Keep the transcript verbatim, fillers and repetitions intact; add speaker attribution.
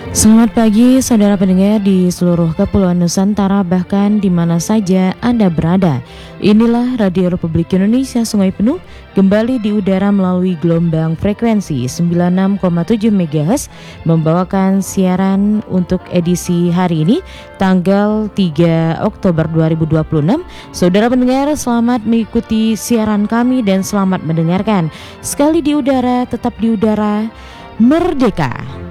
Speaker 1: Selamat pagi saudara pendengar di seluruh Kepulauan Nusantara, bahkan di mana saja Anda berada. Inilah Radio Republik Indonesia Sungai Penuh, kembali di udara melalui gelombang frekuensi sembilan puluh enam koma tujuh megahertz, membawakan siaran untuk edisi hari ini tanggal tiga Oktober dua ribu dua puluh enam. Saudara pendengar, selamat mengikuti siaran kami dan selamat mendengarkan. Sekali di udara, tetap di udara, merdeka.